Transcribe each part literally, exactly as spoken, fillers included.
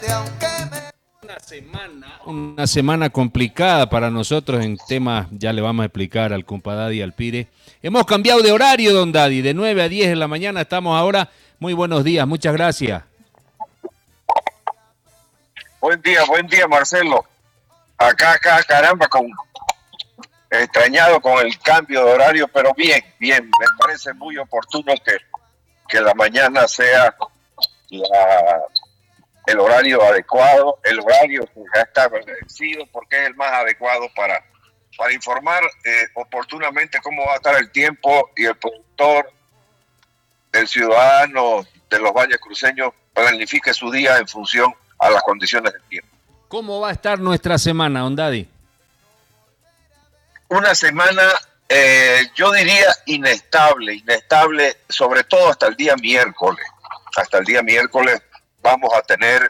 Una semana, una semana complicada para nosotros en temas, ya le vamos a explicar al compadadi y al Pire. Hemos cambiado de horario, don Daddy, de nueve a diez de la mañana estamos ahora. Muy buenos días, muchas gracias. Buen día, buen día, Marcelo. Acá, acá, caramba, con extrañado con el cambio de horario, pero bien, bien, me parece muy oportuno que, que la mañana sea la, el horario adecuado, el horario que ya está establecido porque es el más adecuado para, para informar eh, oportunamente cómo va a estar el tiempo y el productor, el ciudadano de los valles cruceños planifique su día en función a las condiciones del tiempo. ¿Cómo va a estar nuestra semana, don Daddy? Una semana, eh, yo diría inestable, inestable, sobre todo hasta el día miércoles. Hasta el día miércoles vamos a tener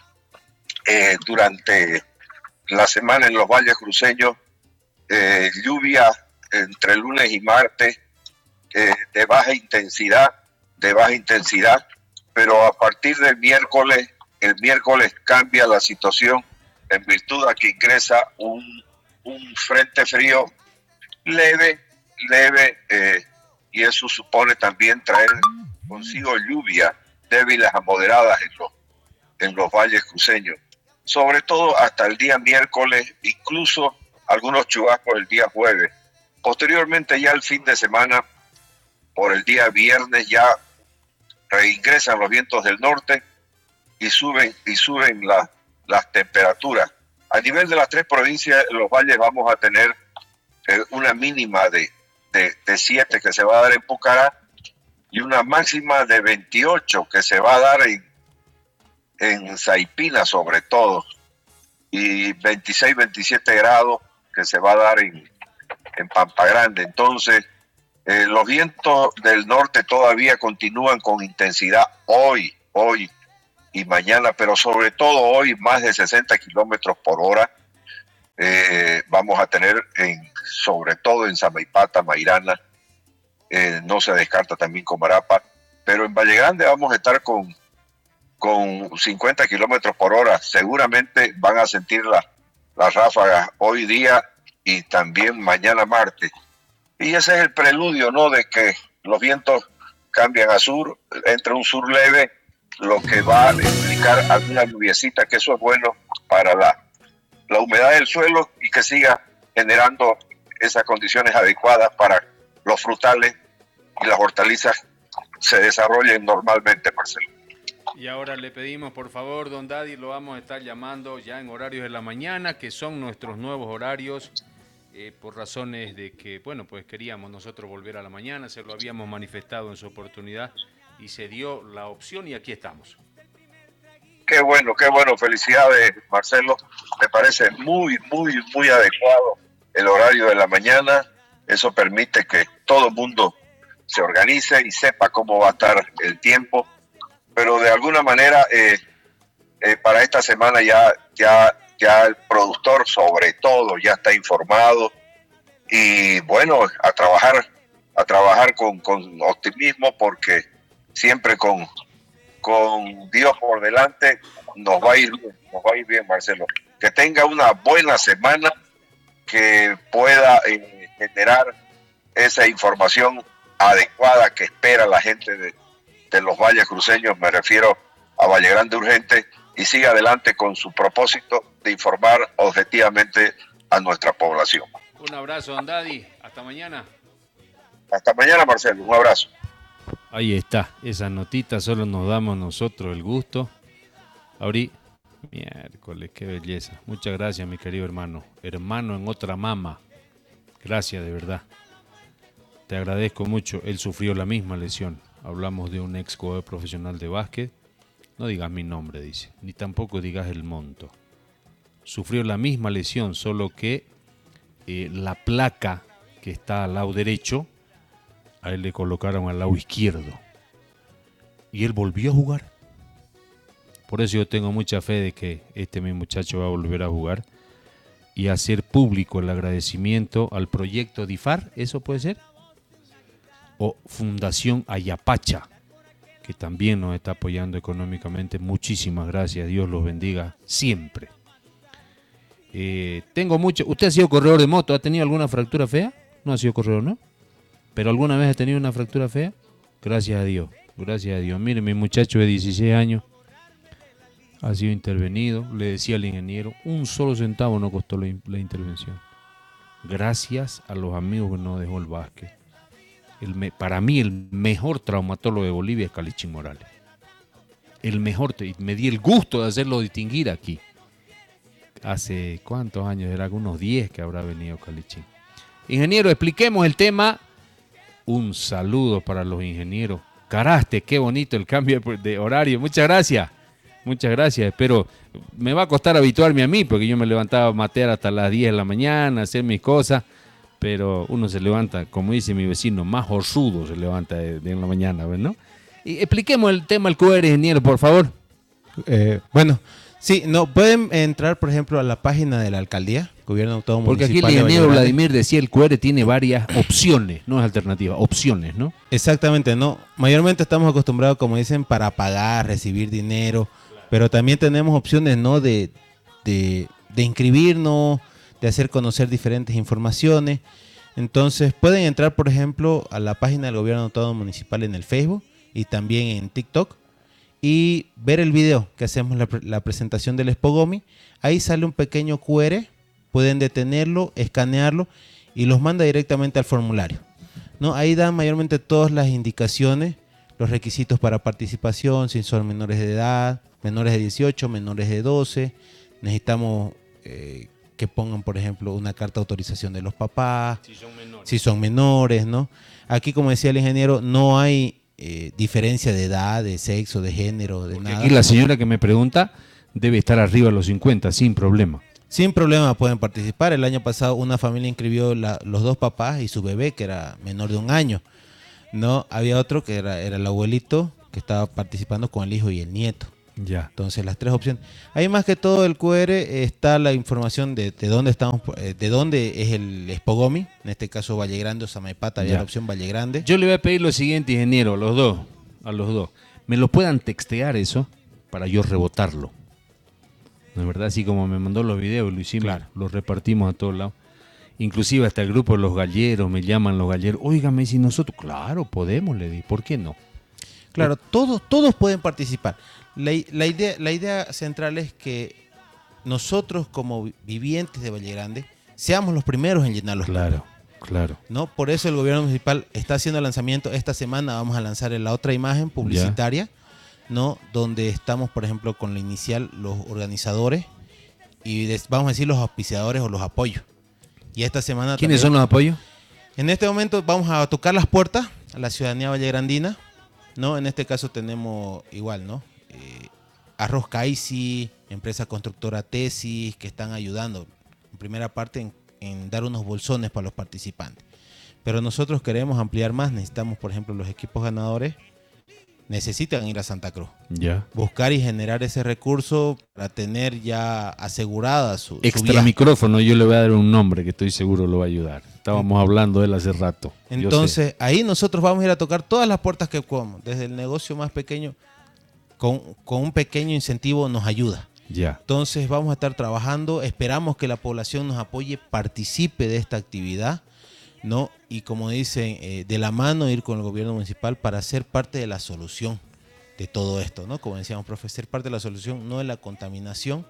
eh, durante la semana en los valles cruceños eh, lluvia entre lunes y martes eh, de baja intensidad, de baja intensidad, pero a partir del miércoles, el miércoles cambia la situación en virtud a que ingresa un un frente frío leve, leve, eh, y eso supone también traer consigo lluvia débiles a moderadas en los, en los valles cruceños, sobre todo hasta el día miércoles, incluso algunos chubascos el día jueves. Posteriormente ya el fin de semana, por el día viernes ya reingresan los vientos del norte y suben, y suben la, las temperaturas. A nivel de las tres provincias, los valles vamos a tener eh, una mínima de, de, de siete que se va a dar en Pucará y una máxima de veintiocho que se va a dar en, en Saipina sobre todo, y veintiséis, veintisiete grados que se va a dar en, en Pampa Grande. Entonces, eh, los vientos del norte todavía continúan con intensidad hoy, hoy, y mañana, pero sobre todo hoy más de sesenta kilómetros por hora eh, vamos a tener en, sobre todo en Samaipata, Mairana, eh, no se descarta también Comarapa, pero en Valle Grande vamos a estar con, con cincuenta kilómetros por hora, seguramente van a sentir las la ráfagas hoy día y también mañana martes, y ese es el preludio, ¿no?, de que los vientos cambian a sur, entra un sur leve, lo que va a implicar alguna lluviecita, que eso es bueno para la, la humedad del suelo y que siga generando esas condiciones adecuadas para los frutales y las hortalizas se desarrollen normalmente, Marcelo. Y ahora le pedimos, por favor, don Daddy, lo vamos a estar llamando ya en horarios de la mañana, que son nuestros nuevos horarios, eh, por razones de que, bueno, pues queríamos nosotros volver a la mañana, se lo habíamos manifestado en su oportunidad, y se dio la opción y aquí estamos. Qué bueno, qué bueno, felicidades, Marcelo. Me parece muy, muy, muy adecuado el horario de la mañana. Eso permite que todo el mundo se organice y sepa cómo va a estar el tiempo. Pero de alguna manera, eh, eh, para esta semana ya, ya, ya el productor sobre todo ya está informado. Y bueno, a trabajar, a trabajar con, con optimismo porque siempre con, con Dios por delante nos va a ir bien, nos va a ir bien, Marcelo. Que tenga una buena semana, que pueda eh, generar esa información adecuada que espera la gente de, de los valles cruceños, me refiero a Valle Grande Urgente, y siga adelante con su propósito de informar objetivamente a nuestra población. Un abrazo, don Daddy, hasta mañana. Hasta mañana, Marcelo, un abrazo. Ahí está, esa notita solo nos damos nosotros el gusto. Abrí, miércoles, qué belleza. Muchas gracias, mi querido hermano. Hermano en otra mama. Gracias, de verdad. Te agradezco mucho. Él sufrió la misma lesión. Hablamos de un ex jugador profesional de básquet. No digas mi nombre, dice. Ni tampoco digas el monto. Sufrió la misma lesión, solo que eh, la placa que está al lado derecho, a él le colocaron al lado izquierdo. Y él volvió a jugar. Por eso yo tengo mucha fe de que este mi muchacho va a volver a jugar y hacer público el agradecimiento al proyecto D I F A R, ¿eso puede ser? O Fundación Ayapacha, que también nos está apoyando económicamente. Muchísimas gracias, Dios los bendiga siempre. Eh, tengo mucho. ¿Usted ha sido corredor de moto? ¿Ha tenido alguna fractura fea? No ha sido corredor, ¿no? ¿Pero alguna vez ha tenido una fractura fea? Gracias a Dios, gracias a Dios. Mire, mi muchacho de dieciséis años ha sido intervenido. Le decía al ingeniero, un solo centavo no costó la, la intervención. Gracias a los amigos que nos dejó el básquet. El me, para mí el mejor traumatólogo de Bolivia es Calichín Morales. El mejor, me di el gusto de hacerlo distinguir aquí. Hace cuántos años, era unos diez que habrá venido Calichín. Ingeniero, expliquemos el tema. Un saludo para los ingenieros. Caraste, qué bonito el cambio de horario. Muchas gracias. Muchas gracias. Espero, me va a costar habituarme a mí, porque yo me levantaba a matear hasta las diez de la mañana, hacer mis cosas. Pero uno se levanta, como dice mi vecino, más orzudo se levanta de, de en la mañana, ¿no? Y expliquemos el tema del Q R, ingeniero, por favor. Eh, bueno, sí, no pueden entrar, por ejemplo, a la página de la alcaldía, Gobierno Autónomo Porque aquí el ingeniero Vladimir decía el Q R tiene varias opciones, no es alternativa, opciones, ¿no? Exactamente, no. Mayormente estamos acostumbrados, como dicen, para pagar, recibir dinero, pero también tenemos opciones, ¿no? De, de, de inscribirnos, de hacer conocer diferentes informaciones. Entonces pueden entrar, por ejemplo, a la página del Gobierno Autónomo Municipal en el Facebook y también en TikTok y ver el video que hacemos, la, la presentación del Expogomi. Ahí sale un pequeño Q R, pueden detenerlo, escanearlo y los manda directamente al formulario, ¿no? Ahí dan mayormente todas las indicaciones, los requisitos para participación, si son menores de edad, menores de dieciocho, menores de doce. Necesitamos eh, que pongan, por ejemplo, una carta de autorización de los papás, si son menores, si son menores, ¿no? Aquí, como decía el ingeniero, no hay eh, diferencia de edad, de sexo, de género, de Porque nada. Aquí la señora que me pregunta debe estar arriba de los cincuenta, sin problema. Sin problema pueden participar. El año pasado una familia inscribió la, los dos papás y su bebé, que era menor de un año, ¿no? Había otro que era, era el abuelito, que estaba participando con el hijo y el nieto. Ya. Entonces las tres opciones. Ahí más que todo el Q R está la información de, de dónde estamos, de dónde es el Expogomi, en este caso Valle Grande o Samaipata, había Ya. la opción Valle Grande. Yo le voy a pedir lo siguiente, ingeniero, a los dos, a los dos. Me lo puedan textear eso para yo rebotarlo. ¿No es verdad? Así como me mandó los videos, lo hicimos, Claro. los repartimos a todos lados. Inclusive hasta el grupo de los galleros, me llaman los galleros. Óigame, si nosotros, claro, podemos, le di, ¿por qué no? Claro, todos, todos pueden participar. La, la, idea, la idea central es que nosotros como vivientes de Valle Grande seamos los primeros en llenar los Claro, claro. ¿no? Por eso el gobierno municipal está haciendo el lanzamiento. Esta semana vamos a lanzar la otra imagen publicitaria, ¿no? Donde estamos, por ejemplo, con la inicial, los organizadores y des, vamos a decir los auspiciadores o los apoyos. Y esta semana ¿Quiénes también, son los apoyos? En este momento vamos a tocar las puertas a la ciudadanía vallegrandina, ¿no? En este caso tenemos igual, ¿no? Eh, Arroz Caisi, empresa constructora Tesis, que están ayudando en primera parte en, en dar unos bolsones para los participantes. Pero nosotros queremos ampliar más. Necesitamos, por ejemplo, los equipos ganadores necesitan ir a Santa Cruz. Ya. Buscar y generar ese recurso para tener ya asegurada su, su Extra viaje. micrófono, yo le voy a dar un nombre que estoy seguro lo va a ayudar. Estábamos hablando de él hace rato. Entonces, ahí nosotros vamos a ir a tocar todas las puertas que podamos. Desde el negocio más pequeño, con, con un pequeño incentivo nos ayuda. Ya. Entonces vamos a estar trabajando, esperamos que la población nos apoye, participe de esta actividad, ¿no? Y como dicen, eh, de la mano ir con el gobierno municipal para ser parte de la solución de todo esto, ¿no? Como decíamos, profe, ser parte de la solución, no de la contaminación.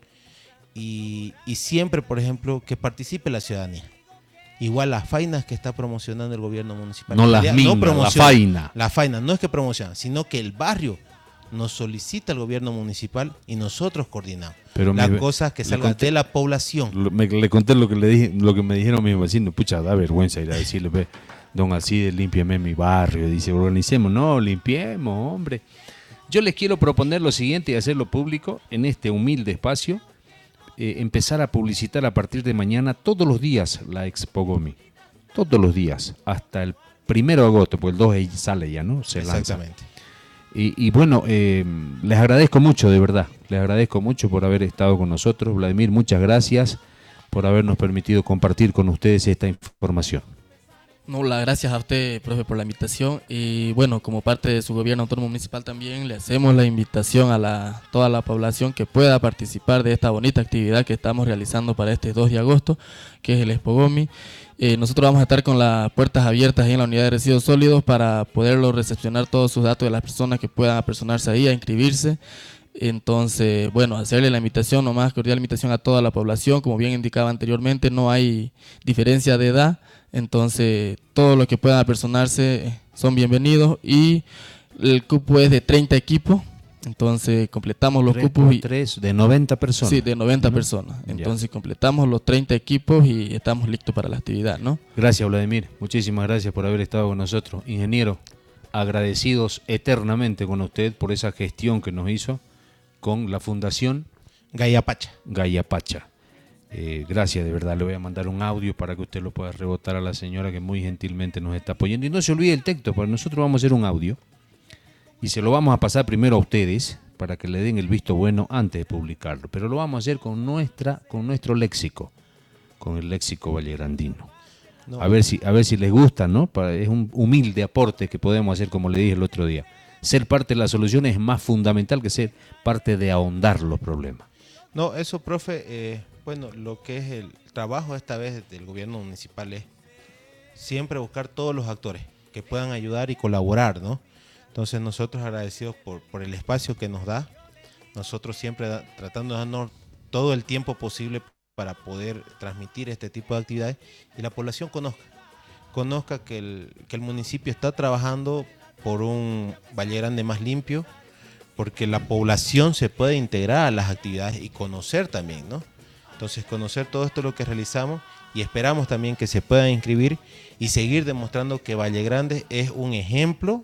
Y, y siempre, por ejemplo, que participe la ciudadanía. Igual las fainas que está promocionando el gobierno municipal. No las idea, minas, la promociona, faina. La faina, no es que promociona, sino que el barrio nos solicita al gobierno municipal y nosotros coordinamos. Pero las me- cosas que le salgan conté- de la población. Lo- Me, le conté lo que le dije, lo que me dijeron mis vecinos. Pucha, da vergüenza ir a decirle, ve, don Alcides, límpiame mi barrio. Dice, organicemos. No, limpiemos, hombre. Yo les quiero proponer lo siguiente y hacerlo público en este humilde espacio. Eh, empezar a publicitar a partir de mañana todos los días la Expo Gomi. Todos los días, hasta el primero de agosto, pues el dos ahí sale ya, ¿no? Se lanza. Exactamente. Y, y bueno, eh, les agradezco mucho, de verdad. Les agradezco mucho por haber estado con nosotros. Vladimir, muchas gracias por habernos permitido compartir con ustedes esta información. No, las gracias a usted, profe, por la invitación. Y bueno, como parte de su gobierno autónomo municipal también le hacemos la invitación a la, toda la población que pueda participar de esta bonita actividad que estamos realizando para este dos de agosto, que es el Expogomi. Eh, nosotros vamos a estar con las puertas abiertas ahí en la unidad de residuos sólidos para poderlo recepcionar todos sus datos de las personas que puedan apersonarse ahí a inscribirse. Entonces, bueno, hacerle la invitación, nomás cordial invitación a toda la población. Como bien indicaba anteriormente, no hay diferencia de edad. Entonces, todos los que puedan apersonarse son bienvenidos y el cupo es de treinta equipos. Entonces, completamos los cupos. Y, tres de noventa personas. Sí, de noventa ¿no? personas. Entonces, ya. completamos los treinta equipos y estamos listos para la actividad, ¿no? Gracias, Vladimir. Muchísimas gracias por haber estado con nosotros. Ingeniero, agradecidos eternamente con usted por esa gestión que nos hizo con la Fundación Gayapacha. Gayapacha. Eh, gracias, de verdad. Le voy a mandar un audio para que usted lo pueda rebotar a la señora que muy gentilmente nos está apoyando. Y no se olvide el texto, porque nosotros vamos a hacer un audio y se lo vamos a pasar primero a ustedes para que le den el visto bueno antes de publicarlo. Pero lo vamos a hacer con nuestra, con nuestro léxico, con el léxico vallegrandino. No. A ver si, a ver si les gusta, ¿no? Para, es un humilde aporte que podemos hacer, como le dije el otro día. Ser parte de la solución es más fundamental que ser parte de ahondar los problemas. No, eso, profe, eh, bueno, lo que es el trabajo esta vez del gobierno municipal es siempre buscar todos los actores que puedan ayudar y colaborar, ¿no? Entonces nosotros agradecidos por, por el espacio que nos da, nosotros siempre da, tratando de darnos todo el tiempo posible para poder transmitir este tipo de actividades y la población conozca, conozca que el, que el municipio está trabajando por un Valle Grande más limpio, porque la población se puede integrar a las actividades y conocer también, ¿no? Entonces conocer todo esto es lo que realizamos y esperamos también que se puedan inscribir y seguir demostrando que Valle Grande es un ejemplo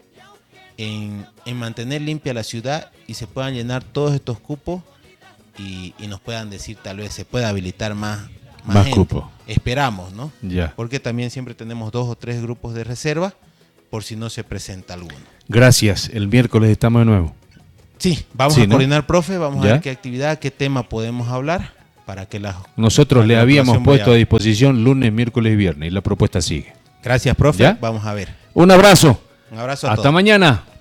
en, en mantener limpia la ciudad y se puedan llenar todos estos cupos y, y nos puedan decir tal vez se pueda habilitar más, más, más gente. cupos. Esperamos, ¿no? Ya. Porque también siempre tenemos dos o tres grupos de reserva por si no se presenta alguno. Gracias. El miércoles estamos de nuevo. Sí, vamos sí, a ¿no? coordinar, profe, vamos ¿Ya? a ver qué actividad, qué tema podemos hablar para que la Nosotros para le la habíamos población puesto vaya. a disposición lunes, miércoles y viernes y la propuesta sigue. Gracias, profe. ¿Ya? Vamos a ver. Un abrazo. Un abrazo a Hasta todos. mañana.